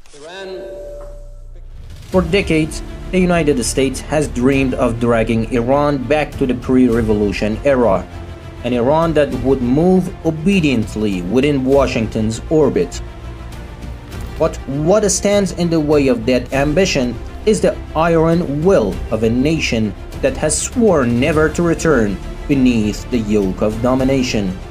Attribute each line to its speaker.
Speaker 1: For decades, the United States has dreamed of dragging Iran back to the pre-revolution era, an Iran that would move obediently within Washington's orbit. But what stands in the way of that ambition is the iron will of a nation that has sworn never to return beneath the yoke of domination.